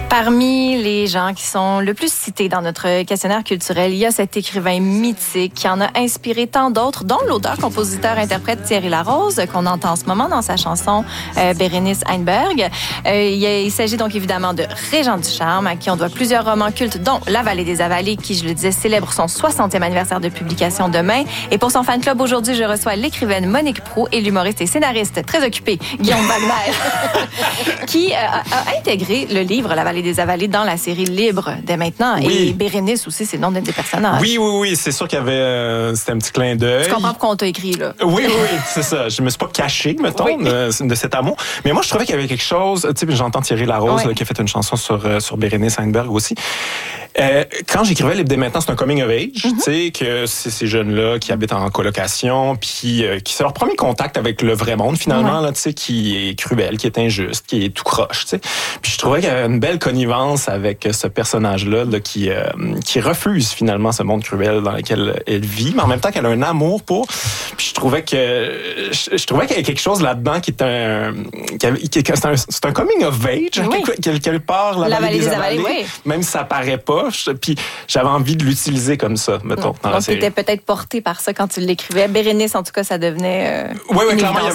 Parmi les gens qui sont le plus cités dans notre questionnaire culturel, il y a cet écrivain mythique qui en a inspiré tant d'autres, dont l'auteur, compositeur, interprète Thierry Larose, qu'on entend en ce moment dans sa chanson Bérénice Heinberg. Il s'agit donc évidemment de Régent Ducharme, à qui on doit plusieurs romans cultes, dont La Vallée des Avalées, qui, je le disais, célèbre son 60e anniversaire de publication demain. Et pour son fan club, aujourd'hui, je reçois l'écrivaine Monique Proulx et l'humoriste et scénariste très occupé Guillaume Wagner, qui a intégré le livre La Vallée des Avalées dans la série Libre dès maintenant. Oui. Et Bérénice aussi, c'est le nom d'un des personnages. Oui. C'est sûr qu'il y avait... c'était un petit clin d'œil. Tu comprends pourquoi on t'a écrit, là. Oui, c'est ça. Je me suis pas caché, mettons, de cet amour. Mais moi, je trouvais qu'il y avait quelque chose... Tu sais, j'entends Thierry Larose là, qui a fait une chanson sur Bérénice Heinberg aussi. Quand j'écrivais Libre dès maintenant, c'est un coming of age. Tu sais, que c'est ces jeunes-là qui habitent en colocation, puis qui c'est leur premier contact avec le vrai monde, finalement, là, tu sais, qui est cruel, qui est injuste, qui est tout croche, tu sais. Puis je trouvais qu'il y avait une belle connivence avec ce personnage-là là, qui refuse finalement ce monde cruel dans lequel elle vit, mais en même temps qu'elle a un amour pour. Puis je trouvais qu'il y avait quelque chose là-dedans qui est c'est un coming of age, quelque part, la Vallée des Avalées, même si ça paraît pas. Puis j'avais envie de l'utiliser comme ça, mettons, dans la série. Donc, tu étais peut-être porté par ça quand tu l'écrivais. Bérénice, en tout cas, ça devenait Oui, clairement,